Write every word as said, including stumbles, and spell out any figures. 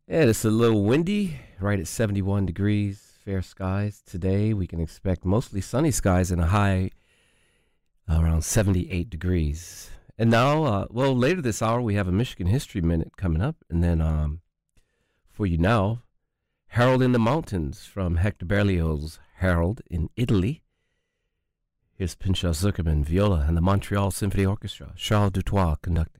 Yeah, it's a little windy, right at seventy-one degrees, fair skies. Today we can expect mostly sunny skies and a high around seventy-eight degrees. And now, uh, well, later this hour we have a Michigan History Minute coming up. And then um, for you now, Harold in the Mountains from Hector Berlioz's Harold in Italy. Here's Pinchot Zuckerman, viola, and the Montreal Symphony Orchestra. Charles Dutoit conducting.